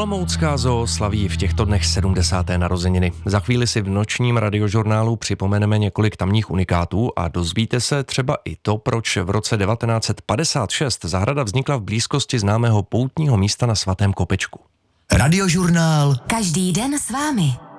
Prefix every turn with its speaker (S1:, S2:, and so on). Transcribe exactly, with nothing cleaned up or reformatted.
S1: Olomoucká zoo slaví v těchto dnech sedmdesáté narozeniny. Za chvíli si v nočním radiožurnálu připomeneme několik tamních unikátů a dozvíte se třeba i to, proč v roce devatenáct set padesát šest zahrada vznikla v blízkosti známého poutního místa na Svatém Kopečku.
S2: Radiožurnál.
S3: Každý den s vámi.